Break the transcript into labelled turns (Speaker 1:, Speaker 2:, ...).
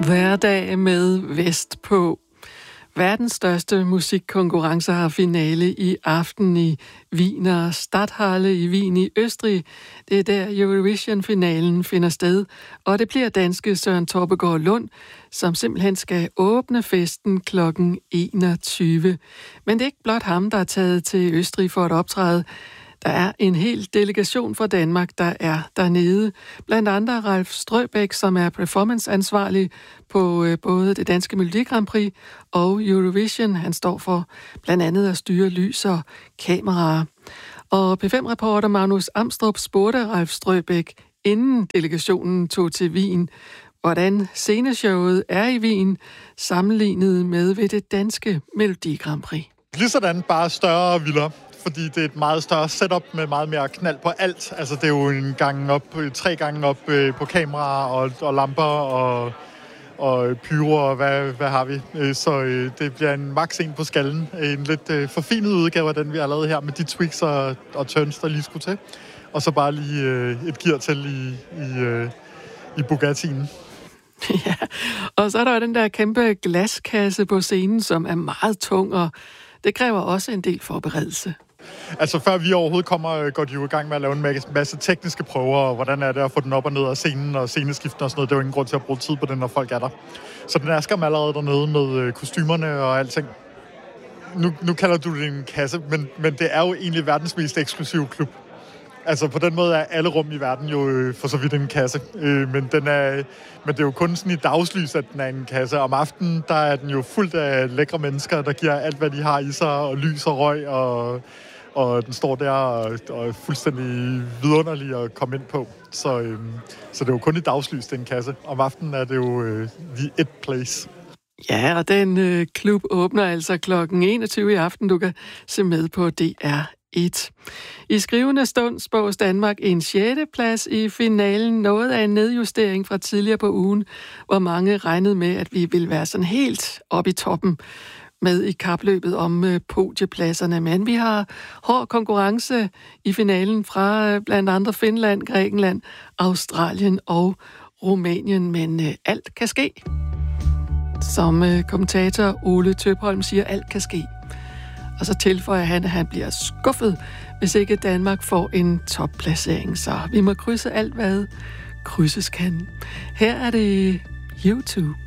Speaker 1: Hverdag med vest på. Verdens største musikkonkurrence har finale i aften i Wiener Stadthalle i Wien i Østrig. Det er der Eurovision-finalen finder sted, og det bliver danske Søren Torpegaard Lund, som simpelthen skal åbne festen kl. 21. Men det er ikke blot ham, der er taget til Østrig for at optræde. Der er en hel delegation fra Danmark, der er dernede. Blandt andre Ralf Strøbæk, som er performanceansvarlig på både det danske Melodi Grand Prix og Eurovision. Han står for blandt andet at styre lys og kameraer. Og P5-reporter Magnus Amstrup spurgte Ralf Strøbæk, inden delegationen tog til Wien, hvordan sceneshowet er i Wien, sammenlignet med ved det danske Melodi Grand Prix.
Speaker 2: Ligesådan bare større og vildere. Fordi det er et meget større setup med meget mere knald på alt. Altså det er jo tre gange op på kameraer og lamper og pyro og hvad har vi. Så det bliver en max en på skallen. En lidt forfinet udgave af den, vi har lavet her med de tweaks og turns, der lige skulle til. Og så bare lige et gear til i Bugattien.
Speaker 1: Ja, og så er der jo den der kæmpe glaskasse på scenen, som er meget tung, og det kræver også en del forberedelse.
Speaker 2: Altså før vi overhovedet kommer, går de jo i gang med at lave en masse tekniske prøver, og hvordan er det at få den op og ned af scenen og sceneskiften og sådan noget. Det er jo ingen grund til at bruge tid på den, når folk er der. Så den er skam allerede dernede med kostymerne og alting. Nu kalder du det en kasse, men det er jo egentlig verdens mest eksklusive klub. Altså på den måde er alle rum i verden jo for så vidt en kasse. Men det er jo kun sådan i dagslys, at den er en kasse. Om aftenen, der er den jo fuldt af lækre mennesker, der giver alt, hvad de har i sig, og lys og røg, og den står der og er fuldstændig vidunderlig at komme ind på. Så det er jo kun i dagslys, den kasse. Om aftenen er det jo the it place.
Speaker 1: Ja, og den klub åbner altså kl. 21 i aften. Du kan se med på DR1. I skrivende stund spås Danmark en 6. plads i finalen. Noget af en nedjustering fra tidligere på ugen, hvor mange regnede med, at vi ville være sådan helt oppe i toppen med i kapløbet om podiepladserne. Men vi har hård konkurrence i finalen fra blandt andre Finland, Grækenland, Australien og Rumænien. Men alt kan ske. Som kommentator Ole Tøpholm siger, alt kan ske. Og så tilføjer han, at han bliver skuffet, hvis ikke Danmark får en topplacering. Så vi må krydse alt, hvad krydses kan. Her er det YouTube.